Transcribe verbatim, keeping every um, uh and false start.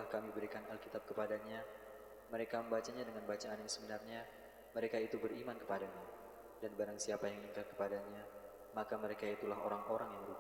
telah kami berikan Alkitab kepadanya, mereka membacanya dengan bacaan yang sebenarnya, mereka itu beriman kepadanya. Dan barang siapa yang ingkar kepadanya, maka mereka itulah orang-orang yang rugi.